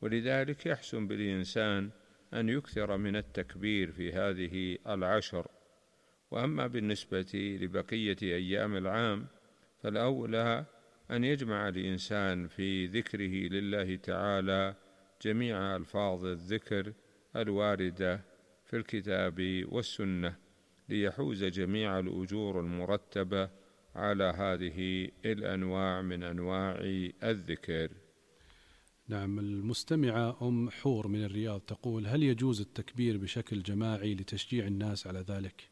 ولذلك يحسن بالإنسان أن يكثر من التكبير في هذه العشر. وأما بالنسبة لبقية أيام العام فالأولى أن يجمع الإنسان في ذكره لله تعالى جميع ألفاظ الذكر الواردة في الكتاب والسنة، ليحوز جميع الأجور المرتبة على هذه الأنواع من أنواع الذكر. نعم. المستمعة أم حور من الرياض تقول: هل يجوز التكبير بشكل جماعي لتشجيع الناس على ذلك؟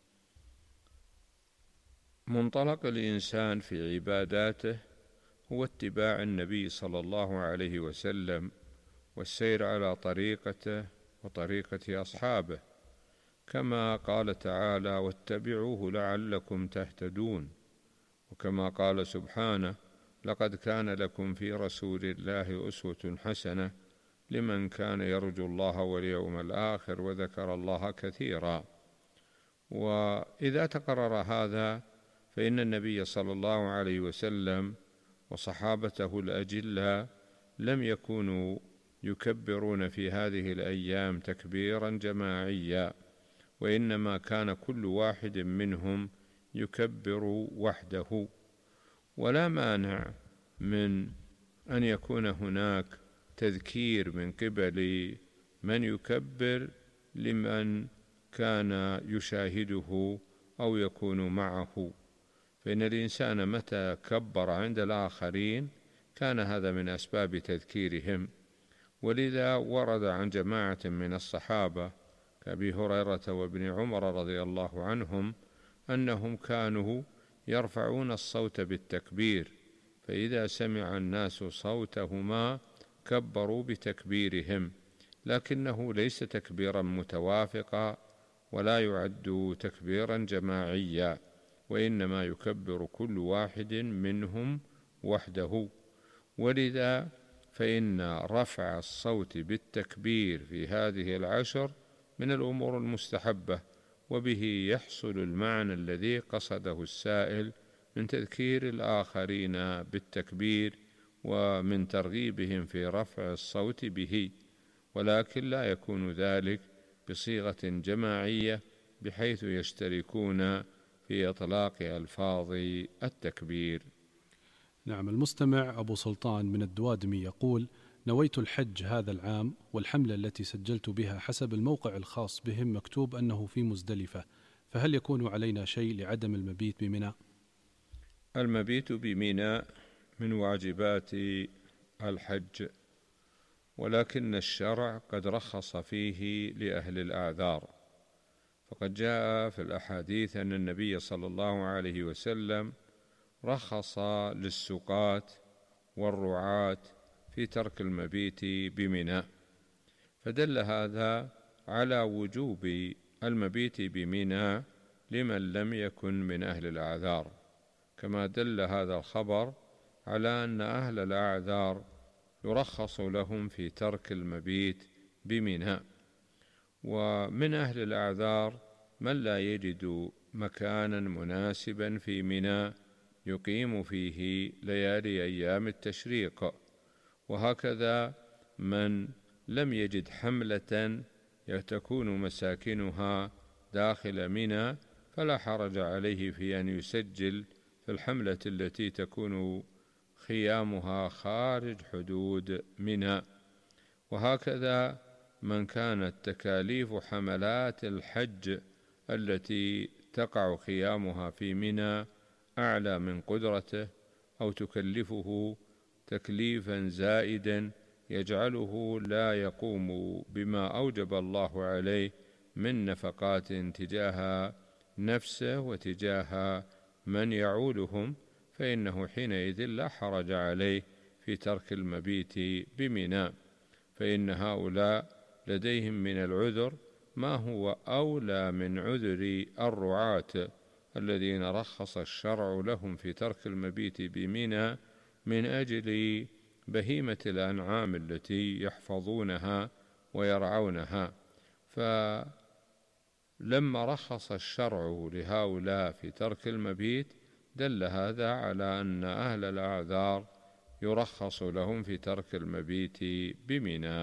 منطلق الإنسان في عباداته هو اتباع النبي صلى الله عليه وسلم والسير على طريقته وطريقة أصحابه، كما قال تعالى: واتبعوه لعلكم تهتدون، وكما قال سبحانه: لقد كان لكم في رسول الله أسوة حسنة لمن كان يرجو الله واليوم الآخر وذكر الله كثيرا. وإذا تقرر هذا فإن النبي صلى الله عليه وسلم وصحابته الأجلة لم يكونوا يكبرون في هذه الأيام تكبيرا جماعيا، وإنما كان كل واحد منهم يكبر وحده. ولا مانع من أن يكون هناك تذكير من قبل من يكبر لمن كان يشاهده أو يكون معه، فإن الإنسان متى كبر عند الآخرين كان هذا من أسباب تذكيرهم. ولذا ورد عن جماعة من الصحابة كأبي هريرة وابن عمر رضي الله عنهم أنهم كانوا يرفعون الصوت بالتكبير، فإذا سمع الناس صوتهما كبروا بتكبيرهم، لكنه ليس تكبيرا متوافقا ولا يعد تكبيرا جماعيا، وإنما يكبر كل واحد منهم وحده. ولذا فإن رفع الصوت بالتكبير في هذه العشر من الأمور المستحبة، وبه يحصل المعنى الذي قصده السائل من تذكير الآخرين بالتكبير ومن ترغيبهم في رفع الصوت به، ولكن لا يكون ذلك بصيغة جماعية بحيث يشتركون في إطلاق ألفاظ التكبير. نعم. المستمع أبو سلطان من الدوادمي يقول: نويت الحج هذا العام، والحملة التي سجلت بها حسب الموقع الخاص بهم مكتوب أنه في مزدلفة، فهل يكون علينا شيء لعدم المبيت بمنى؟ المبيت بمنى من واجبات الحج، ولكن الشرع قد رخص فيه لأهل الأعذار، فقد جاء في الأحاديث أن النبي صلى الله عليه وسلم رخص للسقاة والرعاة في ترك المبيت بمنى، فدل هذا على وجوب المبيت بمنى لمن لم يكن من أهل الأعذار، كما دل هذا الخبر على أن أهل الأعذار يرخص لهم في ترك المبيت بمنى. ومن أهل الأعذار من لا يجد مكانا مناسبا في منى يقيم فيه ليالي أيام التشريق، وهكذا من لم يجد حملة تكون مساكنها داخل منى فلا حرج عليه في أن يسجل في الحملة التي تكون خيامها خارج حدود منى. وهكذا من كانت تكاليف حملات الحج التي تقع خيامها في منى أعلى من قدرته أو تكلفه تكليفا زائدا يجعله لا يقوم بما أوجب الله عليه من نفقات تجاه نفسه وتجاه من يعولهم، فإنه حينئذ لا حرج عليه في ترك المبيت بمنى، فإن هؤلاء لديهم من العذر ما هو أولى من عذر الرعاة الذين رخص الشرع لهم في ترك المبيت بمنى من أجل بهيمة الأنعام التي يحفظونها ويرعونها. فلما رخص الشرع لهؤلاء في ترك المبيت دل هذا على أن أهل الأعذار يرخص لهم في ترك المبيت بمنى.